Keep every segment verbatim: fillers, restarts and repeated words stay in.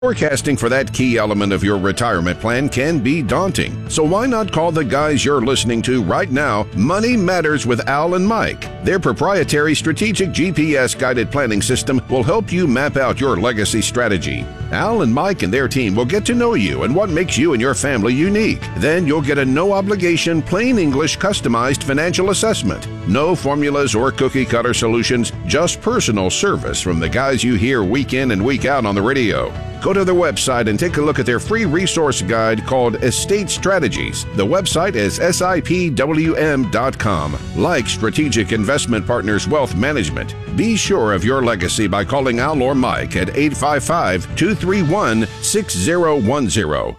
Forecasting for that key element of your retirement plan can be daunting, so why not call the guys you're listening to right now, Money Matters with Al and Mike. Their proprietary strategic G P S-guided planning system will help you map out your legacy strategy. Al and Mike and their team will get to know you and what makes you and your family unique. Then you'll get a no-obligation, plain English, customized financial assessment. No formulas or cookie-cutter solutions, just personal service from the guys you hear week in and week out on the radio. Go to their website and take a look at their free resource guide called Estate Strategies. The website is S I P W M dot com. Like Strategic Investment Partners Wealth Management, be sure of your legacy by calling Al or Mike at eight five five, two three one, six zero one zero.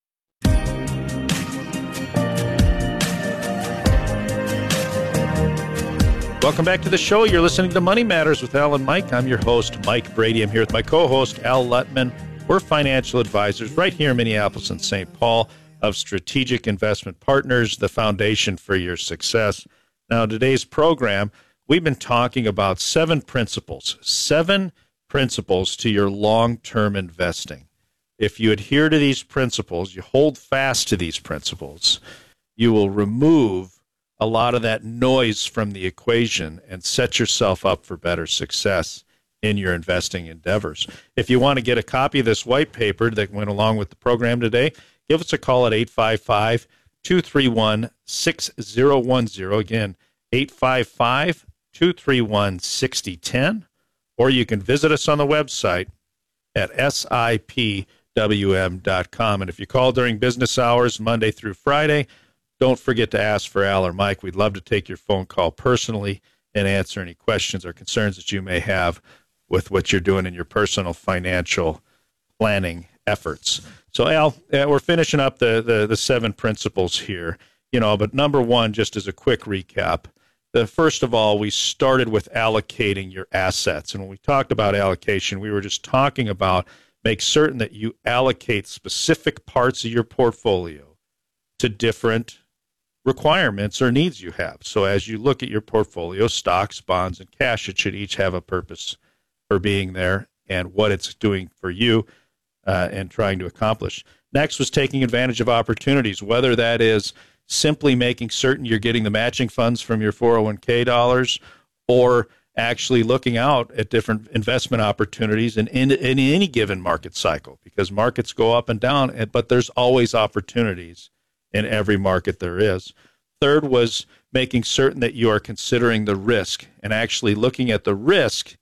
Welcome back to the show. You're listening to Money Matters with Al and Mike. I'm your host, Mike Brady. I'm here with my co-host, Al Lutman. We're financial advisors right here in Minneapolis and Saint Paul of Strategic Investment Partners, the foundation for your success. Now, today's program, we've been talking about seven principles, seven principles to your long-term investing. If you adhere to these principles, you hold fast to these principles, you will remove a lot of that noise from the equation and set yourself up for better success in your investing endeavors. If you want to get a copy of this white paper that went along with the program today, give us a call at eight five five, two three one, six zero one zero. Again, eight five five, two three one, six zero one zero. Or you can visit us on the website at S I P W M dot com. And if you call during business hours, Monday through Friday, don't forget to ask for Al or Mike. We'd love to take your phone call personally and answer any questions or concerns that you may have with what you're doing in your personal financial planning efforts. So, Al, uh, we're finishing up the, the, the seven principles here, you know, but number one, just as a quick recap, the first of all, we started with allocating your assets. And when we talked about allocation, we were just talking about make certain that you allocate specific parts of your portfolio to different requirements or needs you have. So as you look at your portfolio, stocks, bonds, and cash, it should each have a purpose for being there and what it's doing for you uh, and trying to accomplish. Next was taking advantage of opportunities, whether that is simply making certain you're getting the matching funds from your four oh one k dollars or actually looking out at different investment opportunities in, in, in any given market cycle, because markets go up and down, but there's always opportunities in every market there is. Third was making certain that you are considering the risk and actually looking at the risk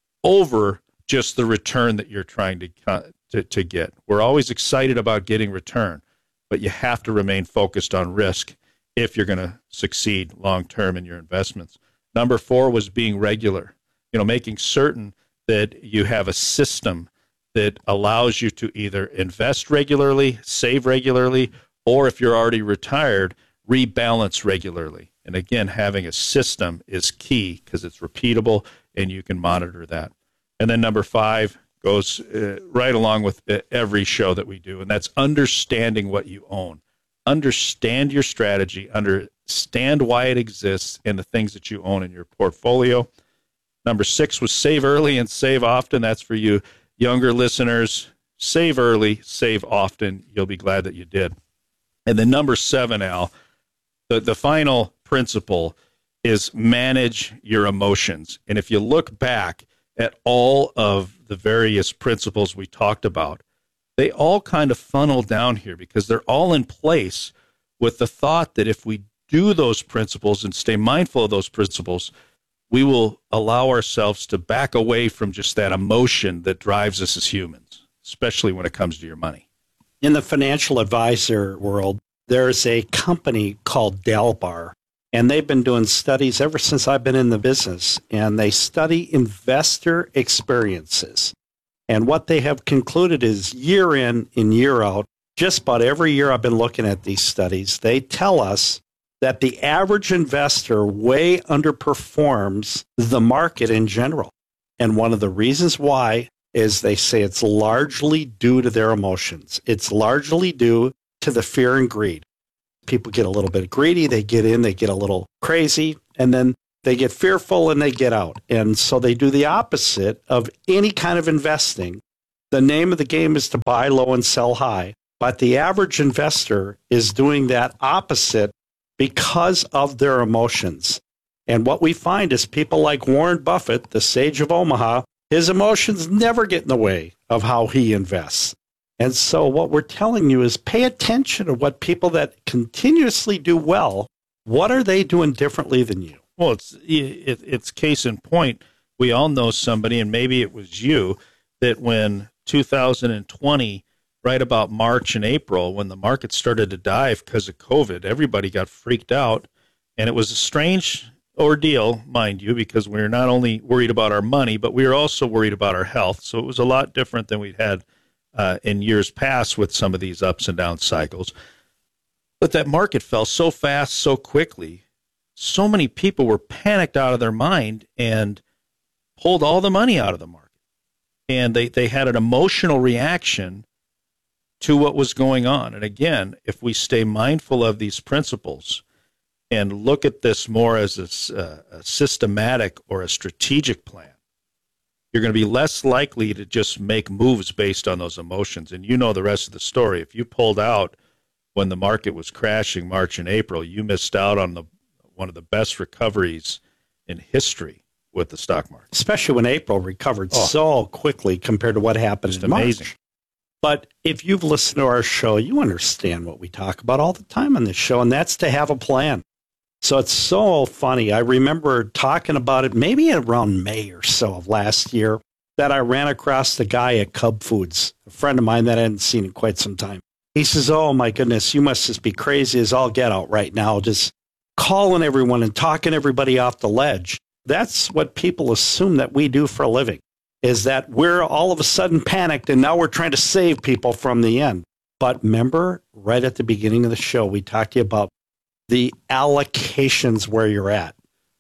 over just the return that you're trying to, to, to get. We're always excited about getting return, but you have to remain focused on risk if you're going to succeed long-term in your investments. Number four was being regular, you know, making certain that you have a system that allows you to either invest regularly, save regularly, or if you're already retired, rebalance regularly. And again, having a system is key because it's repeatable and you can monitor that. And then number five goes uh, right along with every show that we do, and that's understanding what you own. Understand your strategy, understand why it exists and the things that you own in your portfolio. Number six was save early and save often. That's for you younger listeners. Save early, save often. You'll be glad that you did. And then number seven, Al, the, the final principle is manage your emotions. And if you look back at all of the various principles we talked about, they all kind of funnel down here because they're all in place with the thought that if we do those principles and stay mindful of those principles, we will allow ourselves to back away from just that emotion that drives us as humans, especially when it comes to your money. In the financial advisor world, there's a company called Dalbar, and they've been doing studies ever since I've been in the business, and they study investor experiences. And what they have concluded is year in and year out, just about every year I've been looking at these studies, they tell us that the average investor way underperforms the market in general. And one of the reasons why is they say it's largely due to their emotions. It's largely due to the fear and greed. People get a little bit greedy, they get in, they get a little crazy, and then they get fearful and they get out. And so they do the opposite of any kind of investing. The name of the game is to buy low and sell high. But the average investor is doing that opposite because of their emotions. And what we find is people like Warren Buffett, the sage of Omaha, his emotions never get in the way of how he invests. And so what we're telling you is pay attention to what people that continuously do well, what are they doing differently than you? Well, it's it, it's case in point. We all know somebody, and maybe it was you, that when two thousand twenty, right about March and April, when the market started to dive because of COVID, everybody got freaked out. And it was a strange ordeal, mind you, because we were not only worried about our money, but we were also worried about our health. So it was a lot different than we'd had uh, in years past with some of these ups and down cycles. But that market fell so fast, so quickly. So many people were panicked out of their mind and pulled all the money out of the market. And they, they had an emotional reaction to what was going on. And again, if we stay mindful of these principles and look at this more as a, uh, a systematic or a strategic plan, you're going to be less likely to just make moves based on those emotions. And you know the rest of the story. If you pulled out when the market was crashing March and April, you missed out on the one of the best recoveries in history with the stock market. Especially when April recovered oh. so quickly compared to what happened Just in amazing. March. But if you've listened to our show, you understand what we talk about all the time on this show, and that's to have a plan. So it's so funny. I remember talking about it maybe around May or so of last year that I ran across the guy at Cub Foods, a friend of mine that I hadn't seen in quite some time. He says, oh, my goodness, you must just be crazy as all get out right now, just calling everyone and talking everybody off the ledge. That's what people assume that we do for a living, is that we're all of a sudden panicked and now we're trying to save people from the end. But remember, right at the beginning of the show, we talked to you about the allocations where you're at.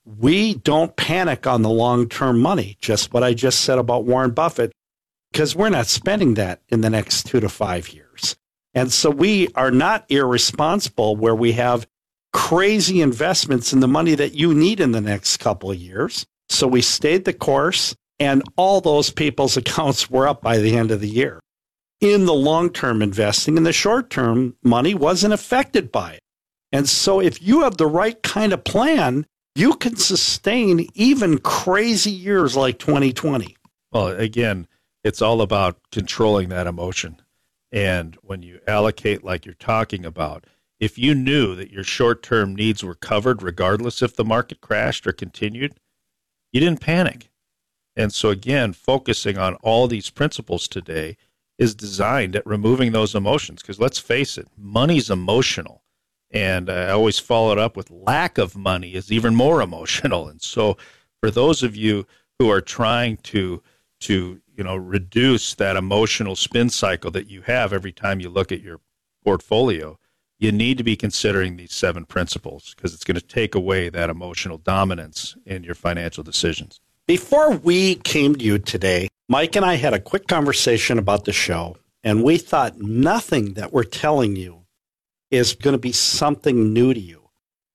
We don't panic on the long-term money, just what I just said about Warren Buffett, because we're not spending that in the next two to five years. And so we are not irresponsible where we have crazy investments in the money that you need in the next couple of years. So we stayed the course, and all those people's accounts were up by the end of the year. In the long-term investing, in the short-term money wasn't affected by it. And so if you have the right kind of plan, you can sustain even crazy years like twenty twenty. Well, again, it's all about controlling that emotion. And when you allocate like you're talking about, if you knew that your short-term needs were covered regardless if the market crashed or continued, you didn't panic. And so again, focusing on all these principles today is designed at removing those emotions. Because let's face it, money's emotional. And I always follow it up with lack of money is even more emotional. And so for those of you who are trying to, to you know, reduce that emotional spin cycle that you have every time you look at your portfolio, you need to be considering these seven principles because it's going to take away that emotional dominance in your financial decisions. Before we came to you today, Mike and I had a quick conversation about the show, and we thought nothing that we're telling you is going to be something new to you.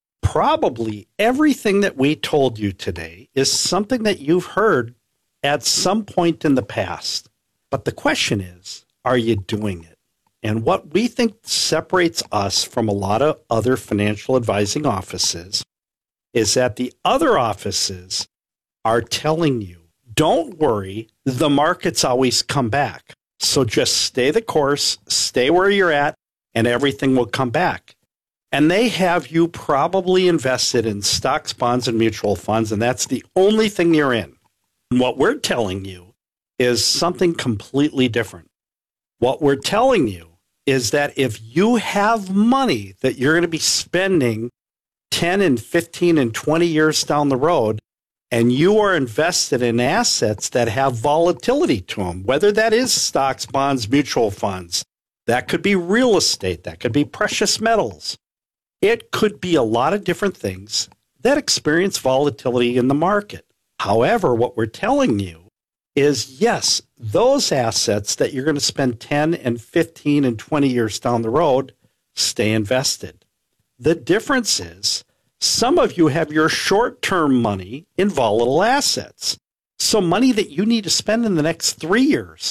Probably everything that we told you today is something that you've heard at some point in the past. But the question is, are you doing it? And what we think separates us from a lot of other financial advising offices is that the other offices are telling you, don't worry, the markets always come back. So just stay the course, stay where you're at, and everything will come back. And they have you probably invested in stocks, bonds, and mutual funds, and that's the only thing you're in. And what we're telling you is something completely different. What we're telling you is that if you have money that you're going to be spending ten and fifteen and twenty years down the road, and you are invested in assets that have volatility to them, whether that is stocks, bonds, mutual funds, that could be real estate, that could be precious metals. It could be a lot of different things that experience volatility in the market. However, what we're telling you is, yes, those assets that you're going to spend ten and fifteen and twenty years down the road, stay invested. The difference is some of you have your short-term money in volatile assets. So money that you need to spend in the next three years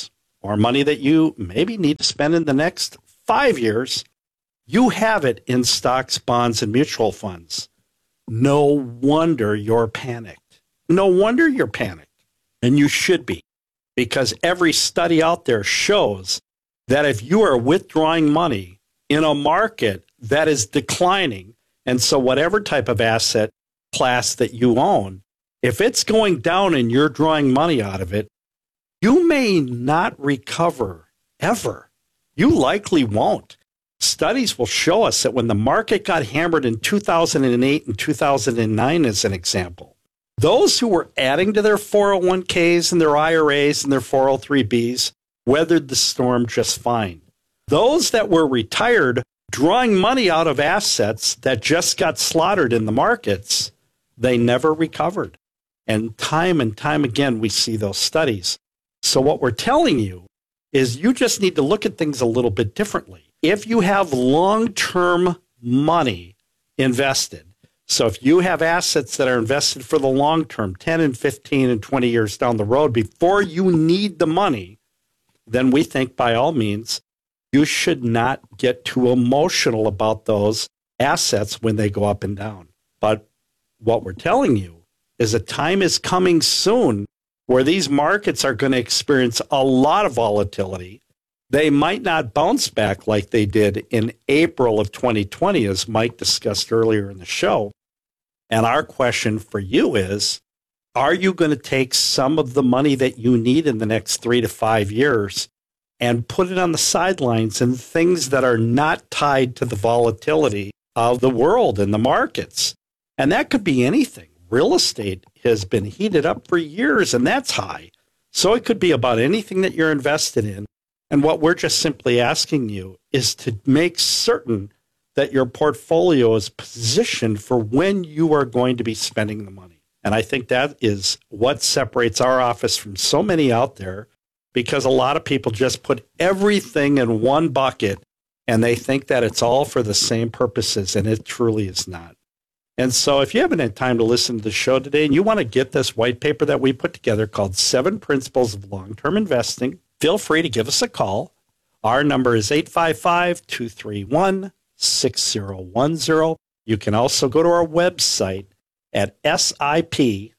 or money that you maybe need to spend in the next five years, you have it in stocks, bonds, and mutual funds. No wonder you're panicked. No wonder you're panicked. And you should be, because every study out there shows that if you are withdrawing money in a market that is declining, and so whatever type of asset class that you own, if it's going down and you're drawing money out of it, you may not recover ever. You likely won't. Studies will show us that when the market got hammered in two thousand eight and two thousand nine, as an example, those who were adding to their four oh one k's and their I R A's and their four oh three b's weathered the storm just fine. Those that were retired, drawing money out of assets that just got slaughtered in the markets, they never recovered. And time and time again, we see those studies. So what we're telling you is you just need to look at things a little bit differently. If you have long-term money invested, so if you have assets that are invested for the long term, ten and fifteen and twenty years down the road, before you need the money, then we think by all means, you should not get too emotional about those assets when they go up and down. But what we're telling you is a time is coming soon where these markets are going to experience a lot of volatility. They might not bounce back like they did in April of twenty twenty, as Mike discussed earlier in the show. And our question for you is, are you going to take some of the money that you need in the next three to five years and put it on the sidelines in things that are not tied to the volatility of the world and the markets? And that could be anything. Real estate has been heated up for years, and that's high. So it could be about anything that you're invested in. And what we're just simply asking you is to make certain that your portfolio is positioned for when you are going to be spending the money. And I think that is what separates our office from so many out there, because a lot of people just put everything in one bucket and they think that it's all for the same purposes, and it truly is not. And so if you haven't had time to listen to the show today and you want to get this white paper that we put together called Seven Principles of Long-Term Investing, feel free to give us a call. Our number is eight five five, two three one, six zero one zero. You can also go to our website at S I P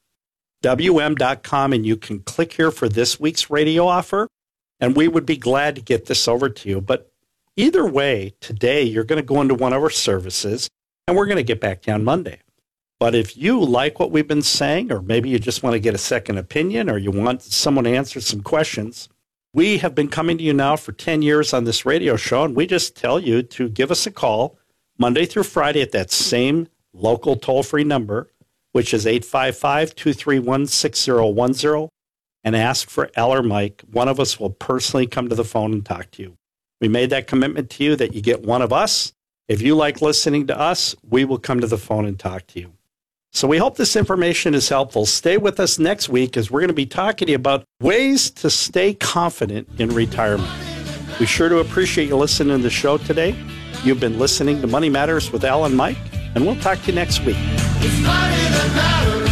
W M dot com, and you can click here for this week's radio offer, and we would be glad to get this over to you. But either way, today you're going to go into one of our services, and we're going to get back to you on Monday. But if you like what we've been saying, or maybe you just want to get a second opinion, or you want someone to answer some questions, we have been coming to you now for ten years on this radio show, and we just tell you to give us a call Monday through Friday at that same local toll-free number, which is eight five five, two three one, six zero one zero, and ask for Al or Mike. One of us will personally come to the phone and talk to you. We made that commitment to you that you get one of us. If you like listening to us, we will come to the phone and talk to you. So we hope this information is helpful. Stay with us next week, as we're going to be talking to you about ways to stay confident in retirement. We sure do appreciate you listening to the show today. You've been listening to Money Matters with Al and Mike, and we'll talk to you next week. It's money that matters.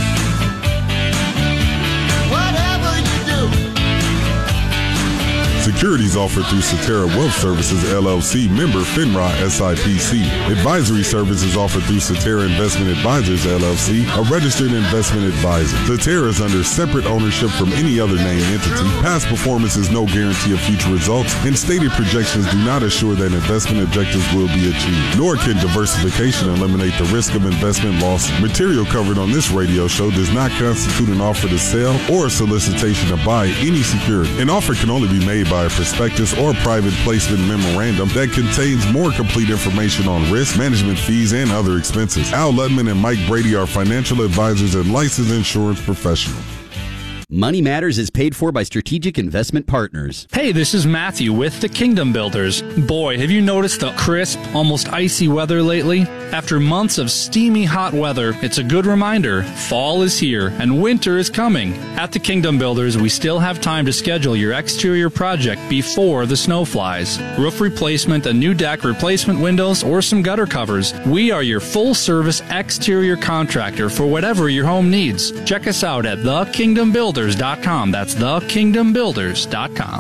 Whatever you do. Securities offered through Cetera Wealth Services, L L C, member FINRA S I P C. Advisory services offered through Cetera Investment Advisors, L L C, a registered investment advisor. Cetera is under separate ownership from any other named entity. Past performance is no guarantee of future results, and stated projections do not assure that investment objectives will be achieved. Nor can diversification eliminate the risk of investment loss. Material covered on this radio show does not constitute an offer to sell or a solicitation to buy any security. An offer can only be made by a prospectus or private placement memorandum that contains more complete information on risk, management fees, and other expenses. Al Lutman and Mike Brady are financial advisors and licensed insurance professionals. Money Matters is paid for by Strategic Investment Partners. Hey, this is Matthew with the Kingdom Builders. Boy, have you noticed the crisp, almost icy weather lately? After months of steamy hot weather, it's a good reminder fall is here and winter is coming. At the Kingdom Builders, we still have time to schedule your exterior project before the snow flies. Roof replacement, a new deck, replacement windows, or some gutter covers. We are your full-service exterior contractor for whatever your home needs. Check us out at the kingdom builders dot com. That's the kingdom builders dot com.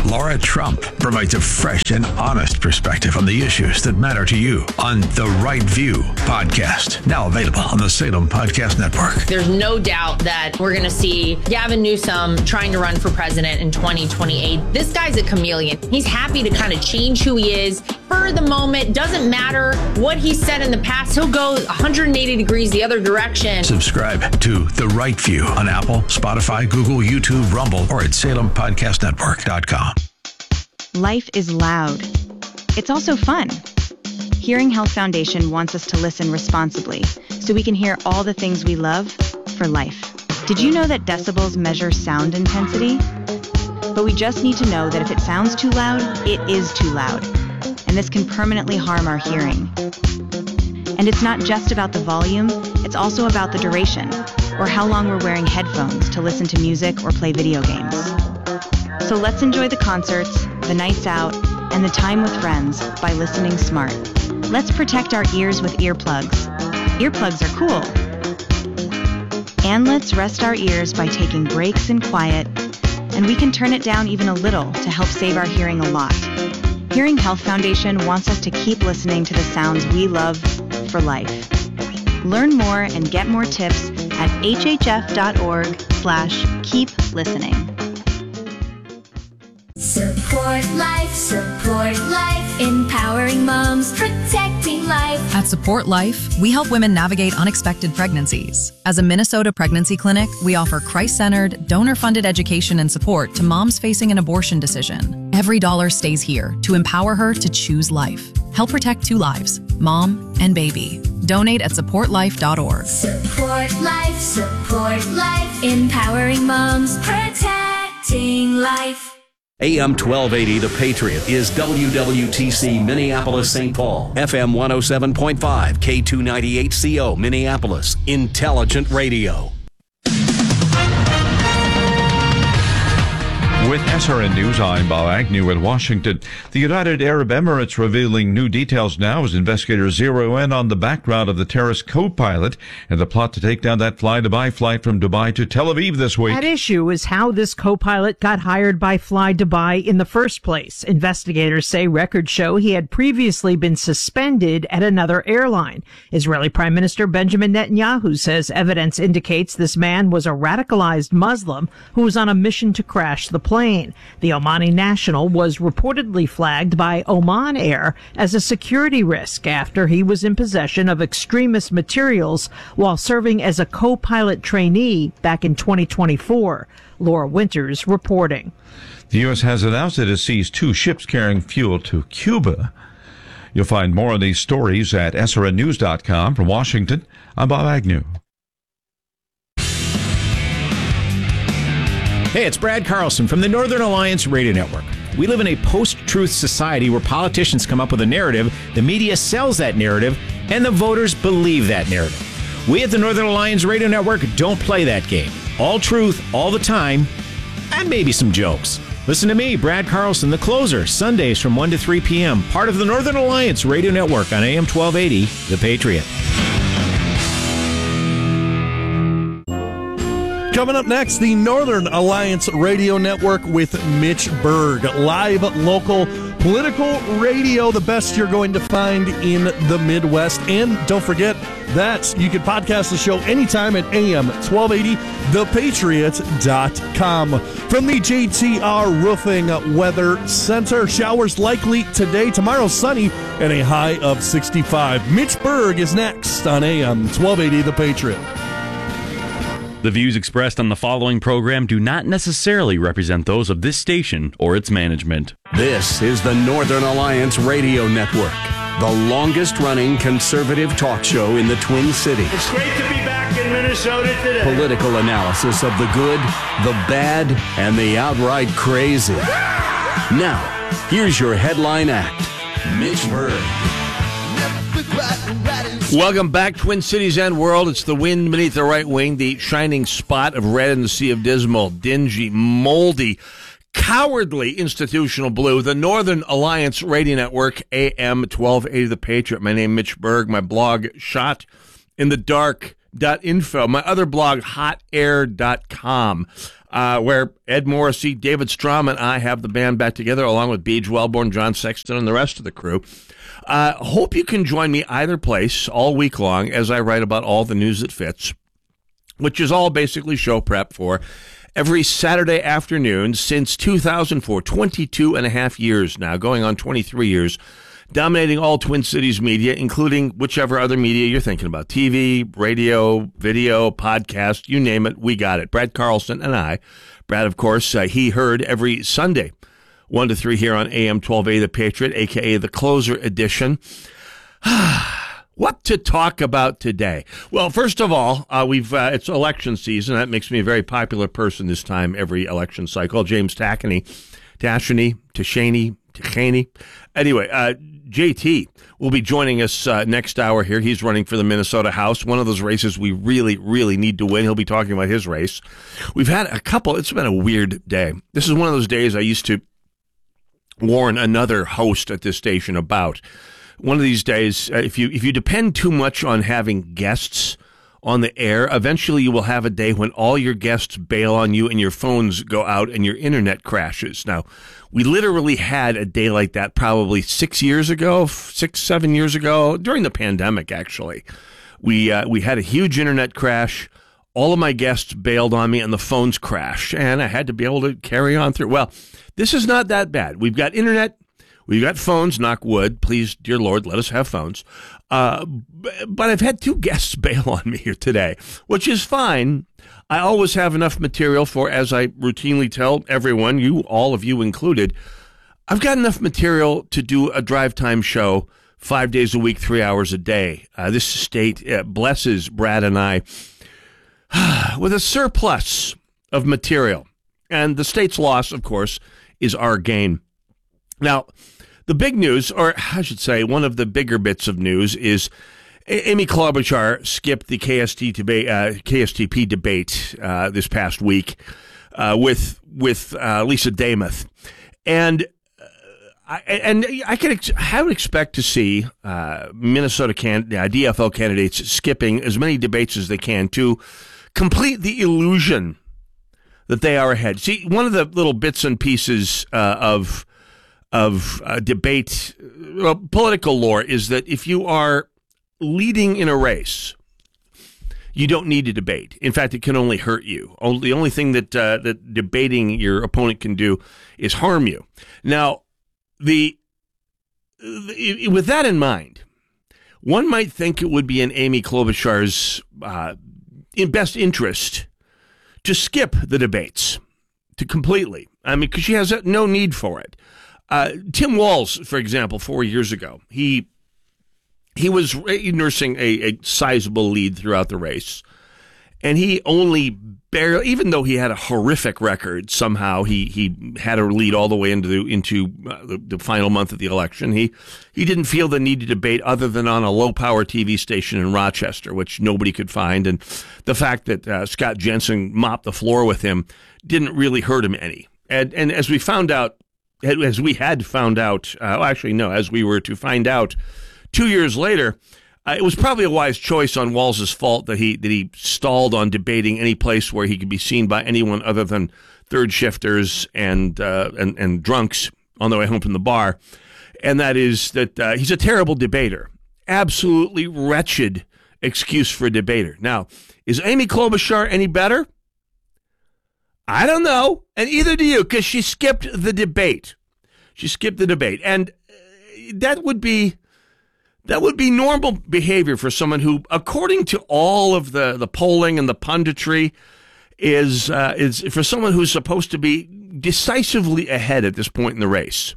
Laura Trump provides a fresh and honest perspective on the issues that matter to you on The Right View podcast, now available on the Salem Podcast Network. There's no doubt that we're going to see Gavin Newsom trying to run for president in twenty twenty-eight. This guy's a chameleon. He's happy to kind of change who he is for the moment. Doesn't matter what he said in the past. He'll go one hundred eighty degrees the other direction. Subscribe to The Right View on Apple, Spotify, Google, YouTube, Rumble, or at salem podcast network dot com. Life is loud. It's also fun. Hearing Health Foundation wants us to listen responsibly so we can hear all the things we love for life. Did you know that decibels measure sound intensity? But we just need to know that if it sounds too loud, it is too loud. And this can permanently harm our hearing. And it's not just about the volume, it's also about the duration, or how long we're wearing headphones to listen to music or play video games. So let's enjoy the concerts, the nights out, and the time with friends by listening smart. Let's protect our ears with earplugs. Earplugs are cool. And let's rest our ears by taking breaks in quiet, and we can turn it down even a little to help save our hearing a lot. Hearing Health Foundation wants us to keep listening to the sounds we love for life. Learn more and get more tips at hhf.org slash keep listening. Support life, support life, empowering moms, protecting life. At Support Life, we help women navigate unexpected pregnancies. As a Minnesota pregnancy clinic, we offer Christ-centered, donor-funded education and support to moms facing an abortion decision. Every dollar stays here to empower her to choose life. Help protect two lives, mom and baby. Donate at support life dot org. Support life, support life, empowering moms, protecting life. A M twelve eighty The Patriot is W W T C Minneapolis Saint Paul, F M one oh seven point five, K two ninety-eight C O Minneapolis, intelligent radio. With S R N News, I'm Bob Agnew in Washington. The United Arab Emirates revealing new details now as investigators zero in on the background of the terrorist co-pilot and the plot to take down that Fly-Dubai flight from Dubai to Tel Aviv this week. At issue is how this co-pilot got hired by Fly-Dubai in the first place. Investigators say records show he had previously been suspended at another airline. Israeli Prime Minister Benjamin Netanyahu says evidence indicates this man was a radicalized Muslim who was on a mission to crash the plane. The Omani national was reportedly flagged by Oman Air as a security risk after he was in possession of extremist materials while serving as a co-pilot trainee back in twenty twenty-four. Laura Winters reporting. The U S has announced it has seized two ships carrying fuel to Cuba. You'll find more on these stories at S R N news dot com. From Washington, I'm Bob Agnew. Hey, it's Brad Carlson from the Northern Alliance Radio Network. We live in a post-truth society where politicians come up with a narrative, the media sells that narrative, and the voters believe that narrative. We at the Northern Alliance Radio Network don't play that game. All truth, all the time, and maybe some jokes. Listen to me, Brad Carlson, The Closer, Sundays from one to three p.m., part of the Northern Alliance Radio Network on A M twelve eighty, The Patriot. Coming up next, the Northern Alliance Radio Network with Mitch Berg. Live, local, political radio, the best you're going to find in the Midwest. And don't forget that you can podcast the show anytime at A M twelve eighty the patriot dot com. From the J T R Roofing Weather Center, showers likely today, tomorrow sunny, and a high of sixty-five. Mitch Berg is next on A M twelve eighty The Patriot. The views expressed on the following program do not necessarily represent those of this station or its management. This is the Northern Alliance Radio Network, the longest-running conservative talk show in the Twin Cities. It's great to be back in Minnesota today. Political analysis of the good, the bad, and the outright crazy. Now, here's your headline act, Mitch Berg. Welcome back, Twin Cities and world. It's the wind beneath the right wing, the shining spot of red in the sea of dismal, dingy, moldy, cowardly institutional blue. The Northern Alliance Radio Network, A M twelve eighty The Patriot. My name is Mitch Berg. My blog, shot in the dark dot info. My other blog, hot air dot com. uh, where Ed Morrissey, David Strom, and I have the band back together, along with Beej Wellborn, John Sexton, and the rest of the crew. Uh, hope you can join me either place all week long as I write about all the news that fits, which is all basically show prep for every Saturday afternoon since two thousand four, twenty-two and a half years now, going on twenty-three years, dominating all Twin Cities media, including whichever other media you're thinking about, T V, radio, video, podcast, you name it, we got it. Brad Carlson and I. Brad, of course, uh, he heard every Sunday, one to three here on A M twelve eighty The Patriot, a k a the Closer Edition. What to talk about today? Well, first of all, uh, we've uh, it's election season. That makes me a very popular person this time every election cycle. James Tachney, Tashaney, Tashaney, Tashaney. Anyway, uh, J T will be joining us uh, next hour here. He's running for the Minnesota House, one of those races we really, really need to win. He'll be talking about his race. We've had a couple. It's been a weird day. This is one of those days I used to warn another host at this station about. One of these days, uh, if you if you depend too much on having guests on the air, eventually you will have a day when all your guests bail on you and your phones go out and your internet crashes. Now, we literally had a day like that probably six years ago, six, seven years ago, during the pandemic, actually. We, uh, we had a huge internet crash. All of my guests bailed on me and the phones crashed, and I had to be able to carry on through. Well, this is not that bad. We've got internet. We've got phones, knock wood. Please, dear Lord, let us have phones. Uh, but I've had two guests bail on me here today, which is fine. I always have enough material for, as I routinely tell everyone, you, all of you included, I've got enough material to do a drive time show five days a week, three hours a day. Uh, this state uh, blesses Brad and I with a surplus of material. And the state's loss, of course, is our gain. Now, the big news, or I should say one of the bigger bits of news, is Amy Klobuchar skipped the K S T debate, uh, K S T P debate uh, this past week uh, with with uh, Lisa Demuth, and uh, I, and I can ex- I would expect to see uh, Minnesota can uh, D F L candidates skipping as many debates as they can to complete the illusion that they are ahead. See, one of the little bits and pieces uh, of of uh, debate, well, political lore is that if you are leading in a race, you don't need to debate. In fact, it can only hurt you. The only thing that uh, that debating your opponent can do is harm you. Now, the, the with that in mind, one might think it would be in Amy Klobuchar's uh, in best interest to skip the debates to completely. I mean, because she has no need for it. Uh, Tim Walz, for example, four years ago, he he was nursing a, a sizable lead throughout the race, and he only barely, even though he had a horrific record, somehow he he had a lead all the way into the, into uh, the, the final month of the election. He he didn't feel the need to debate other than on a low-power T V station in Rochester, which nobody could find, and the fact that uh, Scott Jensen mopped the floor with him didn't really hurt him any. And and as we found out. As we had found out, uh, well, actually, no, as we were to find out two years later, uh, it was probably a wise choice on Walz's fault that he that he stalled on debating any place where he could be seen by anyone other than third shifters and uh, and, and drunks on their way home from the bar. And that is that uh, he's a terrible debater. Absolutely wretched excuse for a debater. Now, is Amy Klobuchar any better? I don't know, and either do you, because she skipped the debate. She skipped the debate, and that would be that would be normal behavior for someone who, according to all of the, the polling and the punditry, is uh, is for someone who's supposed to be decisively ahead at this point in the race.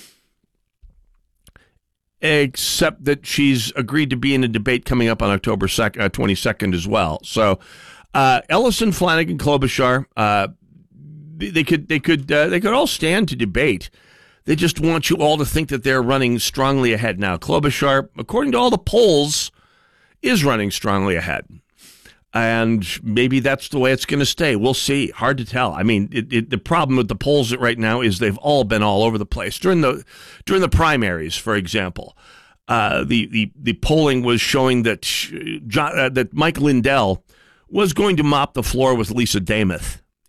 Except that she's agreed to be in a debate coming up on October twenty-second as well. So. Uh, Ellison, Flanagan, Klobuchar, uh, they could they could uh, they could all stand to debate. They just want you all to think that they're running strongly ahead now. Klobuchar, according to all the polls, is running strongly ahead, and maybe that's the way it's going to stay. We'll see. Hard to tell. I mean, it, it, the problem with the polls right now is they've all been all over the place during the during the primaries, for example. Uh, the the the polling was showing that John, uh, that Mike Lindell was going to mop the floor with Lisa Demuth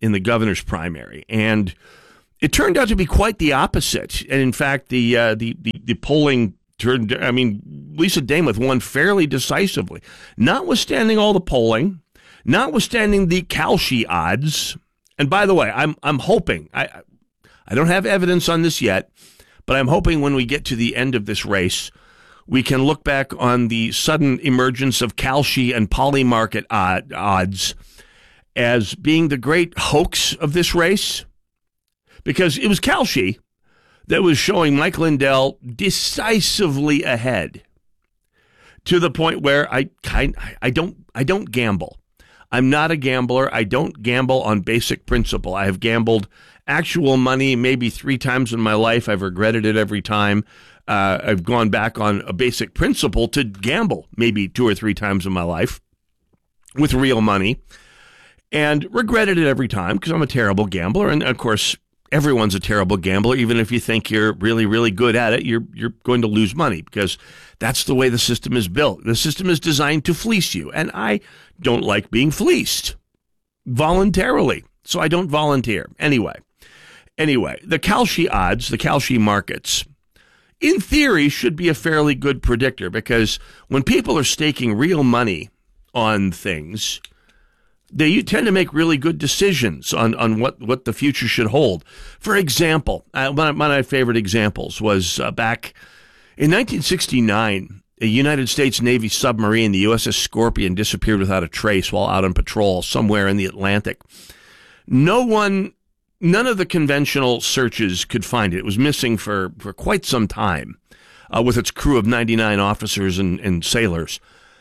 in the governor's primary, and it turned out to be quite the opposite. And in fact, the uh, the, the the polling turned. I mean, Lisa Demuth won fairly decisively, notwithstanding all the polling, notwithstanding the Kalshi odds. And by the way, I'm I'm hoping I I don't have evidence on this yet, but I'm hoping when we get to the end of this race, we can look back on the sudden emergence of Kalshi and Polymarket odd, odds as being the great hoax of this race, because it was Kalshi that was showing Mike Lindell decisively ahead, to the point where I kind I don't I don't gamble. I'm not a gambler. I don't gamble on basic principle. I have gambled actual money maybe three times in my life. I've regretted it every time. Uh, I've gone back on a basic principle to gamble maybe two or three times in my life with real money, and regretted it every time because I'm a terrible gambler. And of course, everyone's a terrible gambler. Even if you think you're really, really good at it, you're you're going to lose money because that's the way the system is built. The system is designed to fleece you, and I don't like being fleeced voluntarily, so I don't volunteer. Anyway, anyway, the Kalshi odds, the Kalshi markets, in theory, should be a fairly good predictor, because when people are staking real money on things, they tend to make really good decisions on, on what, what the future should hold. For example, uh, one, of, one of my favorite examples was uh, back in nineteen sixty-nine, a United States Navy submarine, the U S S Scorpion, disappeared without a trace while out on patrol somewhere in the Atlantic. No one, none of the conventional searches could find it. It was missing for, for quite some time uh, with its crew of ninety-nine officers and, and sailors.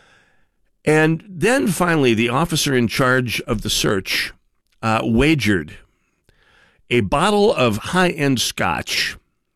And then finally, the officer in charge of the search uh, wagered a bottle of high-end scotch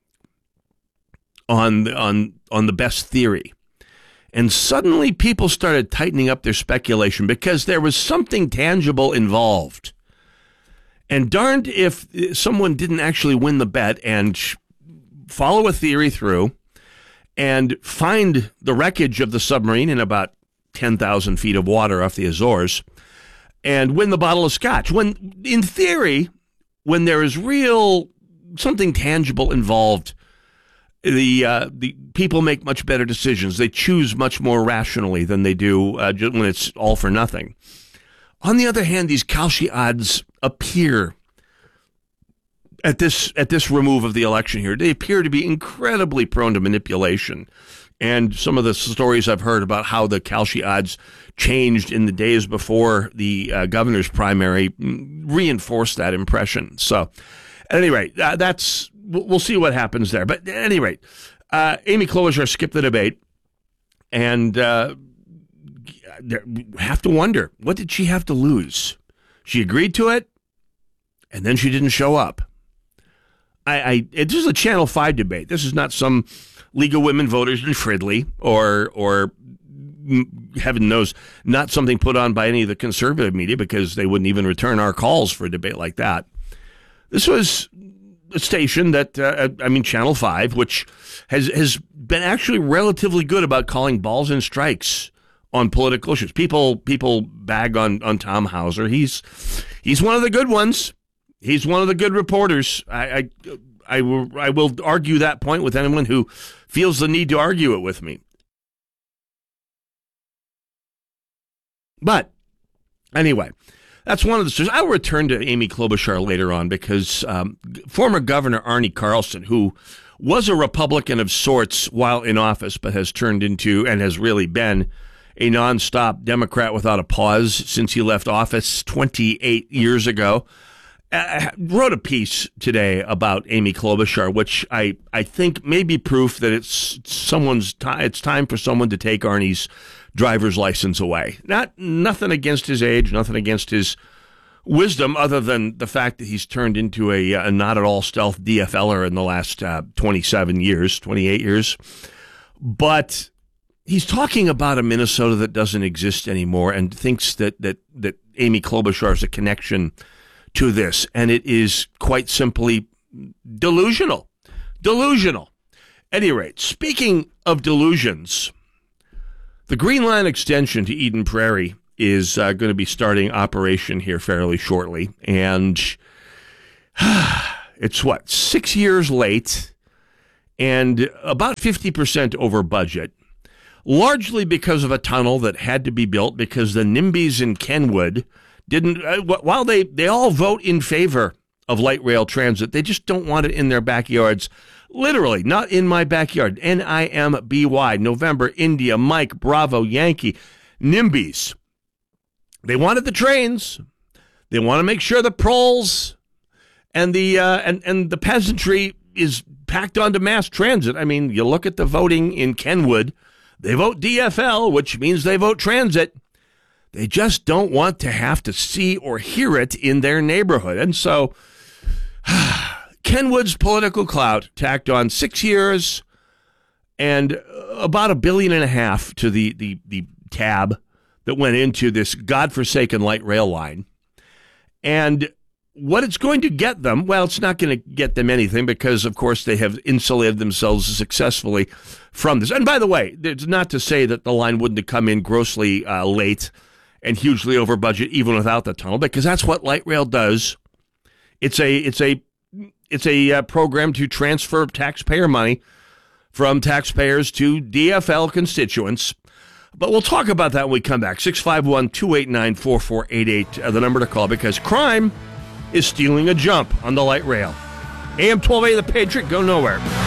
on the, on on the best theory. And suddenly people started tightening up their speculation because there was something tangible involved. And darned if someone didn't actually win the bet and follow a theory through and find the wreckage of the submarine in about ten thousand feet of water off the Azores and win the bottle of scotch. When, in theory, when there is real, something tangible involved, the uh, the people make much better decisions. They choose much more rationally than they do uh, when it's all for nothing. On the other hand, these Kalshi odds appear at this at this remove of the election here, they appear to be incredibly prone to manipulation. And some of the stories I've heard about how the Kalshi odds changed in the days before the uh, governor's primary reinforced that impression. So, at any rate, uh, that's we'll see what happens there. But at any rate, uh, Amy Klobuchar skipped the debate, and uh, have to wonder, what did she have to lose? She agreed to it, and then she didn't show up. I, I it, this is a Channel five debate. This is not some League of Women Voters in Fridley, or or heaven knows, not something put on by any of the conservative media, because they wouldn't even return our calls for a debate like that. This was a station that, uh, I mean, Channel five, which has, has been actually relatively good about calling balls and strikes on political issues. People people bag on, on Tom Hauser. He's he's one of the good ones. He's one of the good reporters. I, I I will I will argue that point with anyone who feels the need to argue it with me. But anyway, that's one of the stories. I'll return to Amy Klobuchar later on, because um, former Governor Arnie Carlson, who was a Republican of sorts while in office, but has turned into and has really been a nonstop Democrat without a pause since he left office twenty-eight years ago, uh, wrote a piece today about Amy Klobuchar, which I, I think may be proof that it's someone's time. It's time for someone to take Arnie's driver's license away. Not nothing against his age, nothing against his wisdom, other than the fact that he's turned into a, a not at all stealth D F L er in the last uh, twenty-seven years, twenty-eight years. But he's talking about a Minnesota that doesn't exist anymore, and thinks that that that Amy Klobuchar is a connection to this, and it is quite simply delusional. Delusional. At any rate, speaking of delusions, the Green Line extension to Eden Prairie is uh, going to be starting operation here fairly shortly. And it's, what, six years late and about fifty percent over budget, largely because of a tunnel that had to be built because the NIMBYs in Kenwood didn't, uh, while they, they all vote in favor of light rail transit, they just don't want it in their backyards. Literally, not in my backyard. N I M B Y, November, India, Mike, Bravo, Yankee, NIMBYs. They wanted the trains. They want to make sure the proles and the uh, and, and the peasantry is packed onto mass transit. I mean, you look at the voting in Kenwood, they vote D F L, which means they vote transit. They just don't want to have to see or hear it in their neighborhood. And so Kenwood's political clout tacked on six years and about a billion and a half to the, the, the tab that went into this godforsaken light rail line. And what it's going to get them, well, it's not going to get them anything because, of course, they have insulated themselves successfully from this. And by the way, it's not to say that the line wouldn't have come in grossly uh, late and hugely over budget even without the tunnel, because that's what light rail does. It's a it's a it's a uh, program to transfer taxpayer money from taxpayers to D F L constituents. But we'll talk about that when we come back. six five one, two eight nine, four four eight eight, uh, the number to call, because crime is stealing a jump on the light rail. A M twelve eighty, The Patriot, go nowhere.